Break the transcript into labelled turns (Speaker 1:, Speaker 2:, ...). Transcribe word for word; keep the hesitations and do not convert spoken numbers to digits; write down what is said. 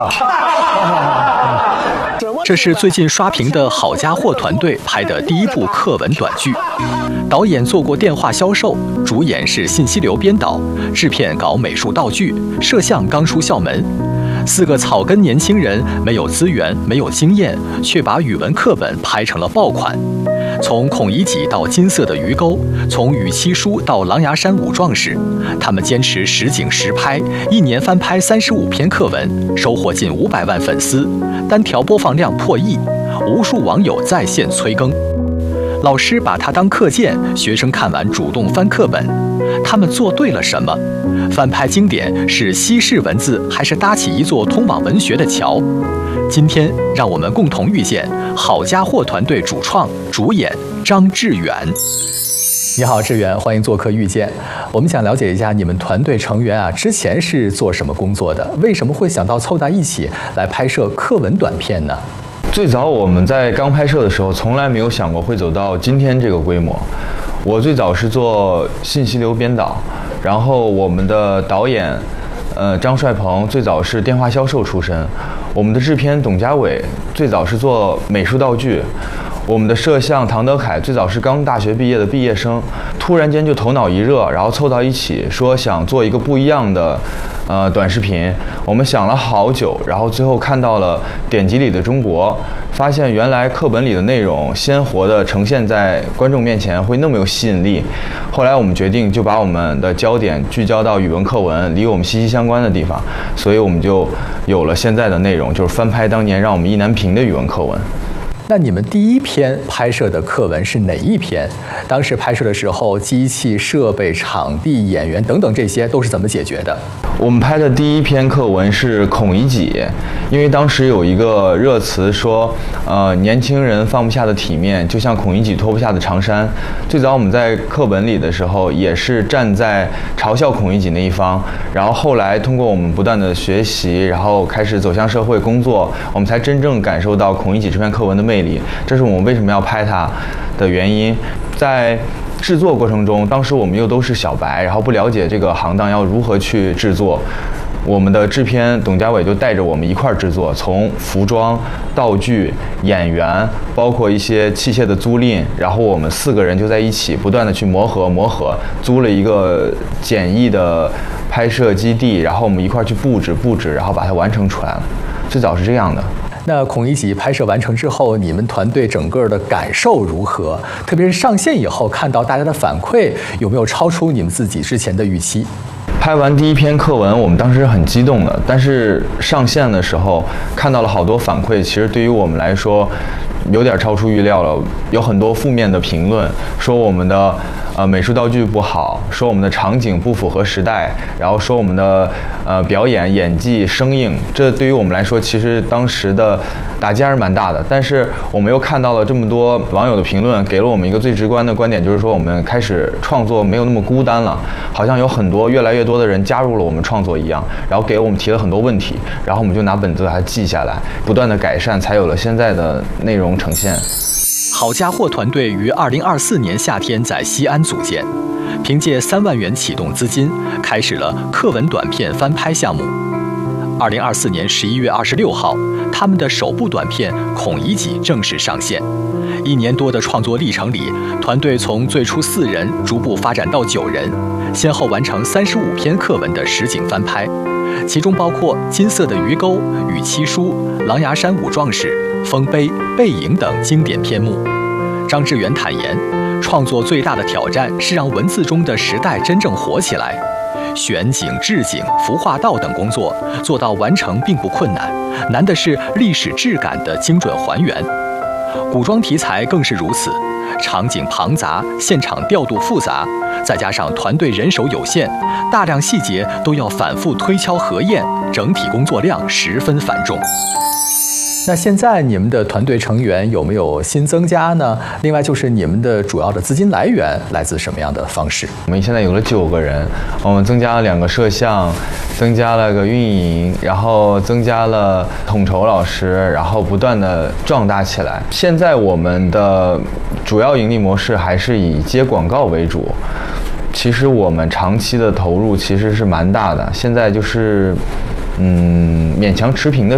Speaker 1: 这是最近刷屏的好家伙团队拍的第一部课文短剧，导演做过电话销售，主演是信息流编导，制片搞美术道具，摄像刚出校门。四个草根年轻人没有资源，没有经验，却把语文课本拍成了爆款。从孔乙己到金色的鱼钩，从与妻书到狼牙山五壮士，他们坚持实景实拍，一年翻拍三十五篇课文，收获近五百万粉丝，单条播放量破亿，无数网友在线催更。老师把它当课件，学生看完主动翻课本。他们做对了什么？翻拍经典是稀释文字，还是搭起一座通往文学的桥？今天让我们共同遇见好家伙团队主创、主演张志远。你好，志远，欢迎做客遇见。我们想了解一下你们团队成员啊，之前是做什么工作的？为什么会想到凑在一起来拍摄课文短片呢？
Speaker 2: 最早我们在刚拍摄的时候，从来没有想过会走到今天这个规模。我最早是做信息流编导，然后我们的导演，呃张帅鹏最早是电话销售出身，我们的制片董家伟最早是做美术道具，我们的摄像唐德凯最早是刚大学毕业的毕业生，突然间就头脑一热，然后凑到一起说想做一个不一样的呃短视频。我们想了好久，然后最后看到了典籍里的中国，发现原来课本里的内容鲜活的呈现在观众面前会那么有吸引力。后来我们决定就把我们的焦点聚焦到语文课文离我们息息相关的地方，所以我们就有了现在的内容，就是翻拍当年让我们意难平的语文课文。
Speaker 1: 那你们第一篇拍摄的课文是哪一篇？当时拍摄的时候，机器、设备、场地、演员等等这些都是怎么解决的？
Speaker 2: 我们拍的第一篇课文是孔乙己，因为当时有一个热词说，呃，年轻人放不下的体面，就像孔乙己脱不下的长衫。最早我们在课本里的时候，也是站在嘲笑孔乙己那一方，然后后来通过我们不断的学习，然后开始走向社会工作，我们才真正感受到孔乙己这篇课文的魅力。这是我们为什么要拍它的原因。在制作过程中，当时我们又都是小白，然后不了解这个行当要如何去制作。我们的制片董家伟就带着我们一块儿制作，从服装、道具、演员，包括一些器械的租赁，然后我们四个人就在一起不断的去磨合磨合，租了一个简易的拍摄基地，然后我们一块儿去布置布置，然后把它完成出来了。最早是这样的。
Speaker 1: 那孔乙己拍摄完成之后，你们团队整个的感受如何？特别是上线以后，看到大家的反馈，有没有超出你们自己之前的预期？
Speaker 2: 拍完第一篇课文，我们当时很激动的，但是上线的时候看到了好多反馈，其实对于我们来说有点超出预料了。有很多负面的评论，说我们的呃美术道具不好，说我们的场景不符合时代，然后说我们的呃表演、演技生硬。这对于我们来说，其实当时的打击还是蛮大的。但是我们又看到了这么多网友的评论，给了我们一个最直观的观点，就是说我们开始创作没有那么孤单了，好像有很多越来越多的人加入了我们创作一样，然后给我们提了很多问题，然后我们就拿本子把它记下来，不断的改善，才有了现在的内容呈现。
Speaker 1: 好家伙团队于二零二四年夏天在西安组建，凭借三万元启动资金，开始了课文短片翻拍项目。二零二四年十一月二十六号，他们的首部短片《孔乙己》正式上线。一年多的创作历程里，团队从最初四人逐步发展到九人，先后完成三十五篇课文的实景翻拍，其中包括《金色的鱼钩》《与妻书》《狼牙山五壮士》《丰碑》《背影》等经典篇目。张志远坦言，创作最大的挑战是让文字中的时代真正活起来。选景、置景、服化道等工作做到完成并不困难，难的是历史质感的精准还原。古装题材更是如此，场景庞杂，现场调度复杂，再加上团队人手有限，大量细节都要反复推敲核验，整体工作量十分繁重。那现在你们的团队成员有没有新增加呢？另外就是你们的主要的资金来源来自什么样的方式？
Speaker 2: 我们现在有了九个人，我们增加了两个摄像，增加了个运营，然后增加了统筹老师，然后不断的壮大起来。现在我们的主要盈利模式还是以接广告为主。其实我们长期的投入其实是蛮大的，现在就是嗯勉强持平的